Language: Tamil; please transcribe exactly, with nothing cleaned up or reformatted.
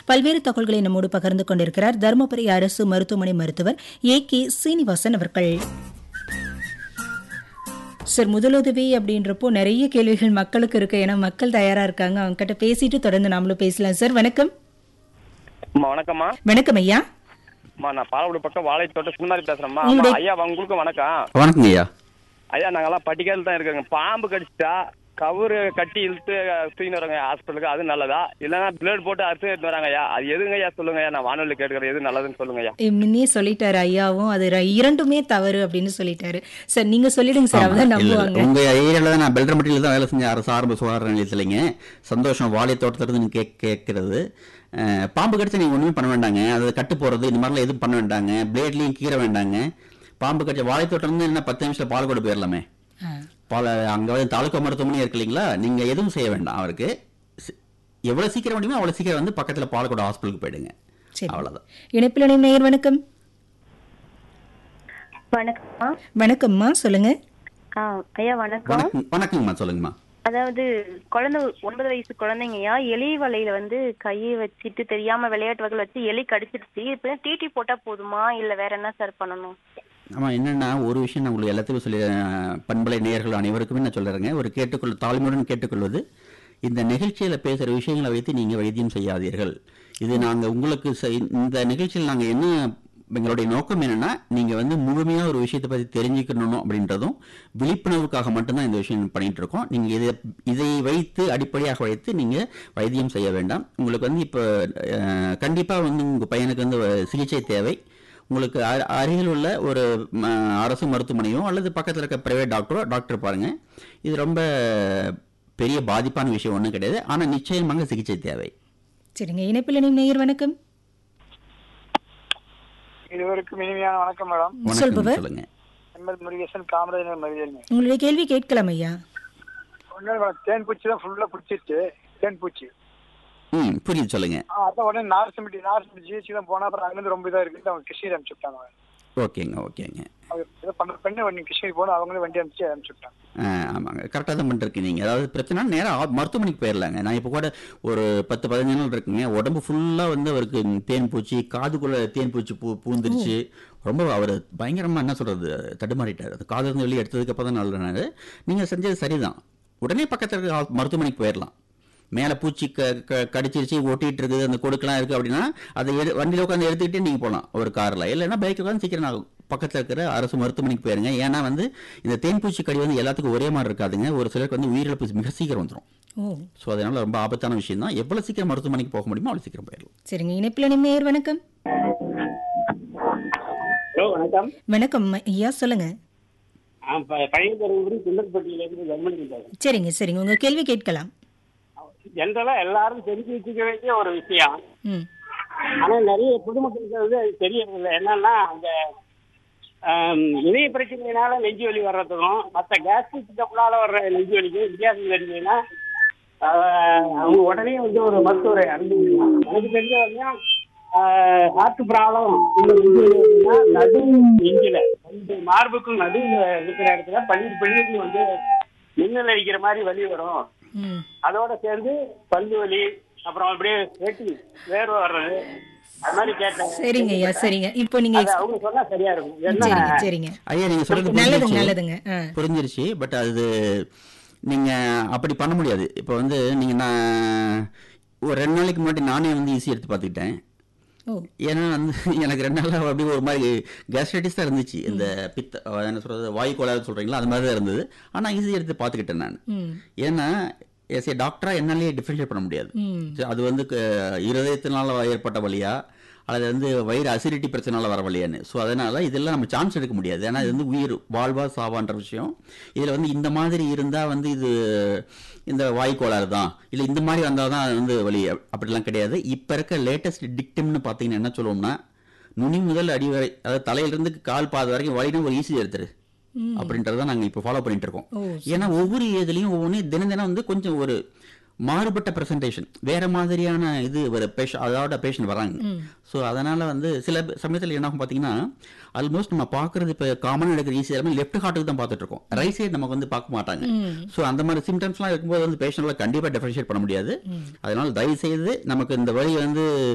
பல்வேறு தகவல்களை நம்மோடு பகிர்ந்து கொண்டிருக்கிறார் தருமபுரி அரசு மருத்துவமனை மருத்துவர் ஏ கே சீனிவாசன் அவர்கள். சார், முதலுதவி அப்படின்றப்போ நிறைய கேள்விகள் மக்களுக்கு இருக்கு. ஏன்னா மக்கள் தயாரா இருக்காங்க. அவங்க கிட்ட பேசிட்டு தொடர்ந்து நாமளும் பேசலாம். சார் வணக்கம். வணக்கம்மா. வணக்கம் ஐயா. நான் பாலக்குடி பக்கம் வாழைத்தோட்ட சுந்தரி பேசுறேம்மா. உங்களுடைய- ஐயா உங்களுக்கு வணக்கம். வணக்கம் ஐயா. ஐயா நாங்கெல்லாம் பட்டிக்கால தான் இருக்கோங்க. பாம்பு கடிச்சிட்டா கவுரு கட்டி இழுத்து தூக்கின்னு வராங்க ஹாஸ்பிட்டலுக்கு, அது நல்லதா? இல்லைன்னா பிளட் போட்டு அறுத்து எடுத்து வராங்க ஐயா, அது எதுங்க ஐயா சொல்லுங்க ஐயா. நான் வானொலி கேட்கறேன், எது நல்லதுன்னு சொல்லுங்க ஐயா. ஏ, முன்னே சொல்லிட்டாரு ஐயாவும், அது ர- இரண்டுமே தவறு அப்படின்னு சொல்லிட்டாரு. சார் நீங்க சொல்லிடுங்க சார், ஆமா, அவதான் இல்ல, இல்ல. நம்புவாங்க. உங்க ஏரியால தான் நான் பெல்ட்ரமட்டியில் தான் வேலை செஞ்சேன், அரசு ஆரம்ப சுகாதார நிலையத்திலைங்க. சந்தோஷம். வாழை தோட்டத்திலிருந்து நீங்க கேக் கேட்கறது. அஹ், பாம்பு கடிச்சா நீங்க ஒண்ணுமே பண்ண வேண்டாங்க. அது கட்டு போறது இந்த மாதிரிலாம் எதுவும் பண்ண வேண்டாங்க. பிளேட்லயும் கீற வேண்டாங்க. பாம்பு கடிச்ச வாழை தோட்டம் இருந்து என்ன பத்து நிமிஷம் பால் கூட போயிடலாமே. ஆ, பால அங்க வந்து தாலுக்கா மருத்துவமனை இருக்கு இல்லைங்களா, நீங்க எதுவும் செய்ய வேண்டாம். அவருக்கு சி- எவ்வளவு சீக்கிரம் முடியுமோ அவ்வளவு சீக்கிரம் வந்து பக்கத்துல பாலக்கோட ஹாஸ்பிட்டலுக்கு போயிடுங்க. சரி. அவ்வளவுதான். இணைப்பில் இணையும் நேயர் வணக்கம். வணக்கம்மா. வணக்கம்மா, சொல்லுங்க. ஆ, ஐயா வணக்கம். வணக்கம் வணக்கங்கம்மா, சொல்லுங்கம்மா. அதாவது குழந்தை ஒன்பது வயசு குழந்தைங்கய்யா எலி வலையில வந்து கையை வச்சுட்டு தெரியாம விளையாட்டு வகையில் வச்சு எலி கடிச்சிருச்சு. இப்ப டிடி போட்டா போதுமா இல்ல வேற என்ன சார் பண்ணணும்? ஆமா, என்னன்னா ஒரு விஷயம் நான் உங்களுக்கு எல்லாத்துக்கும் சொல்லி அஹ், பண்பலை நேயர்கள் அனைவருக்குமே நான் சொல்லுறேங்க. ஒரு கேட்டுக்கொள் தாழ்மையுடன் கேட்டுக்கொள்வது, இந்த நிகழ்ச்சியில பேசுற விஷயங்களை வைத்து நீங்க வைத்தியம் செய்யாதீர்கள். இது நாங்க உங்களுக்கு செய்- இந்த நிகழ்ச்சியில் நாங்க என்ன எங்களுடைய நோக்கம் என்னன்னா, நீங்க வந்து முழுமையா ஒரு விஷயத்தை பத்தி தெரிஞ்சுக்கணும் அப்படின்றதும் விழிப்புணர்வுக்காக மட்டும்தான் இந்த விஷயம் பண்ணிட்டு இருக்கோம். நீங்க இதை இதை வைத்து அடிப்படையாக வைத்து நீங்க வைத்தியம் செய்ய வேண்டாம். உங்களுக்கு வந்து இப்போ அஹ், கண்டிப்பா வந்து உங்க பையனுக்கு வந்து சிகிச்சை தேவை. உங்களுக்கு அ- அருகில் உள்ள ஒரு ம, அரசு மருத்துவமனையோ அல்லது பக்கத்தில் இருக்க பிரைவேட் டாக்டரோ டாக்டர் பாருங்க. இது ரொம்ப பெரிய பாதிப்பான விஷயம் ஒன்றும் கிடையாது. ஆனால் நிச்சயமாக சிகிச்சை தேவை. சரிங்க, இணைப்பில் இணையும் நேயர் வணக்கம். இருவருக்கும் இனிமையான வணக்கம் மேடம். வணக்கம், சொல்பவர்? சொல்லுங்க. எம்எல் முருகேசன், காமராஜர் மருதேங்க. உங்களுடைய கேள்வி கேட்கலாம் ஐயா. ஒன்னும் மேடம், தேன் பூச்சி தான் ஃபுல்லா பிடிச்சிருச்சு. தேன் பூச்சி ம் புரியுது, சொல்லுங்க. ஆ, அதான் உடனே நார்சமிட்டி நார்சமிட்டி ஜிஹெச் தான் போனா, அப்புறம் அங்கிருந்து ரொம்ப இதா இருக்கு, அவங்க கிருஷ்ணகிரி அனுப்பிச்சு விட்டாங்க. ஓகேங்க ஓகேங்க. அவங்க ஏதோ பண்ண பெண்ணு வண்டி கிருஷ்ணகிரி போனா அவங்களே வண்டி அனுப்பிச்சு அனுப்பிச்சு விட்டாங்க. ஆ, ஆமாங்க, கரெக்டாக தான் பண்ணிருக்கீங்க நீங்கள். அதாவது பிரச்சனை நேராக மருத்துவமனைக்கு போயிடலாங்க. நான் இப்போ கூட ஒரு பத்து பதினஞ்சு நாள் இருக்குங்க, உடம்பு ஃபுல்லாக வந்து அவருக்கு தேன் பூச்சி, காதுக்குள்ளே தேன் பூச்சி பூ பூந்துருச்சு. ரொம்ப அவர் பயங்கரமாக என்ன சொல்கிறது தடுமாறிட்டார். அது காது இருந்து வெளியே எடுத்ததுக்கப்புறம் தான் நல்லது. நீங்கள் செஞ்சது சரிதான். உடனே பக்கத்தில் இருக்க ஹா- மருத்துவமனைக்கு போயிடலாம். மேலே பூச்சி க க- கடிச்சிருச்சு, ஒட்டிட்டு இருக்குது, அந்த கொடுக்கலாம் இருக்குது அப்படின்னா அதை எடு வண்டியில் உட்காந்து எடுத்துக்கிட்டே நீங்கள் போகலாம் ஒரு காரில். இல்லைன்னா பைக்கில் உட்காந்து சீக்கிரம் நான் பக்கத்தில் இருக்கிற அரசு மருத்துவமனைக்கு போயிருங்க. ஏன்னா வந்து இந்த தேன்பூச்சி கடி வந்து எல்லாத்துக்கும் ஒரே மாதிரி இருக்காதுங்க. ஒரு சிலருக்கு வந்து உயிரிழப்பு மிக சீக்கிரம் வந்துடும். ஓ, ஸோ அதனால ரொம்ப ஆபத்தான விஷயம் தான். எவ்வளோ சீக்கிரம் மருத்துவமனைக்கு போக முடியுமோ அவ்வளோ சீக்கிரம் போயிடலாம். சரிங்க, இணைப்பில் இணையும் நேயர் வணக்கம். ஹலோ வணக்கம். வணக்கம் ஐயா, சொல்லுங்க. பழைய தருமபுரி சுந்தரப்பட்டியிலிருந்து கவர்மெண்ட் பேசுறேன். சரிங்க சரிங்க, உங்க கேள்வி கேட்கலாம். ஜென்ரலா எல்லாரும் தெரிஞ்சு வச்சுக்க வேண்டிய ஒரு விஷயம். ம் ஆனா நிறைய பொதுமக்களுக்கு வந்து அது தெரியறதில்லை. என்னன்னா அந்த ஆம், இதய பிரச்சனையினால நெஞ்சு வலி வர்றதுக்கும் மற்ற கேஸ்ட்ரிக் டப்ளால வர்ற நெஞ்சு வலிக்கும் வித்தியாசம் தெரிஞ்சதுன்னா ஆஹ், அவங்க உடனே வந்து ஒரு மருத்துவரை அணுகிக்கலாம். எனக்கு தெரிஞ்ச வரையும் ஹார்ட் ப்ராப்ளம் இந்த நெஞ்சு வலி அப்படின்னா நடு நெஞ்சில ரெண்டு மார்புக்கும் நடுவில் இருக்கிற இடத்துல பன்னீர் பன்னீர் வந்து மின்னல் அடிக்கிற மாதிரி வலி வரும். ம் அதோட சேர்ந்து பல்லு வலி, அப்புறம் அப்படியே வெட்டி வேர்வை வர்றது, அது மாதிரி கேட்டேன். சரிங்க ஐயா, சரிங்க. இப்போ நீங்க அது அவங்க சொன்னா சரியா இருக்கும். என்ன சரிங்க சரிங்க, ஐயா நீங்கள் சொல்கிறது நல்லதுங்க புரிஞ்சிருச்சு நல்லதுங்க. ஆ புரிஞ்சிருச்சு பட் அது நீங்கள் அப்படி பண்ண முடியாது. இப்போ வந்து நீங்கள் நான் ஒரு ரெண்டு நாளைக்கு முன்னாடி நானே வந்து ஈஸி எடுத்து பார்த்துக்கிட்டேன். ஓ ஏன்னா வந்து எனக்கு ரெண்டு நாளாக அப்படியே ஒரு மாதிரி கேஸ்ட்ரைட்டிஸ் தான் இருந்துச்சு. இந்த பித்த அஹ் என்ன சொல்கிறது வாயு கோளாறு சொல்கிறீங்களா, அது மாதிரி தான் இருந்தது. ஆனால் ஈஸி எடுத்து பார்த்துக்கிட்டேன் நான். ம் ஏன்னா எஸ் ஏ டாக்டராக என்னாலேயே டிஃப்ரென்ஷியேட் பண்ண முடியாது. ம் சரி, அது வந்து க- இருதயத்தினால ஏற்பட்ட வலியா அல்லது வந்து வயிறு அசிடிட்டி பிரச்சனால வர வழியான்னு. ஸோ அதனால இதெல்லாம் நம்ம சான்ஸ் எடுக்க முடியாது. ஏன்னா இது வந்து உயிர் வாழ்வா சாவான்ற விஷயம். இதில் வந்து இந்த மாதிரி இருந்தால் வந்து இது இந்த வாய்க்கோளாறு தான், இல்லை இந்த மாதிரி வந்தால் தான் அது வந்து வலி, அப்~ அப்படிலாம் கிடையாது. இப்போ இருக்க லேட்டஸ்ட் டிக்டம்னு பார்த்தீங்கன்னா என்ன சொல்லுவோம்னா, நுனி முதல் அடி வரை, அதாவது தலையிலிருந்து கால் பாத வரைக்கும் வலினா ஒரு ஈஸி எடுத்துரு அப்படின்றத நாங்கள் இப்போ ஃபாலோ பண்ணிட்டு இருக்கோம். ஓ ஏன்னா ஒவ்வொரு ஏதுலையும் ஒவ்வொன்றும் தினம் தினம் வந்து கொஞ்சம் ஒரு மாறுபட்ட ப்ரெசன்டேஷன், வேற மாதிரியான இது ஒரு பேஷ அதோட பேஷண்ட் வராங்க. ஸோ அதனால வந்து சில சமயத்தில் என்ன ஆகும் பார்த்தீங்கன்னா, ஆல்மோஸ்ட் நம்ம பார்க்கறது இப்போ காமனாக எடுக்கிற ஈஸி எல்லாமே லெஃப்ட் ஹார்ட்டுக்கு தான் பார்த்துட்டு இருக்கோம். ரைட் சைடு நமக்கு வந்து பார்க்க மாட்டாங்க. ஸோ அந்த மாதிரி சிம்டம்ஸ்லாம் இருக்கும்போது வந்து பேஷண்ட்ல கண்டிப்பாக டிஃபரன்ஷியேட் பண்ண முடியாது. அதனால தயவு செய்து நமக்கு இந்த வழி வந்து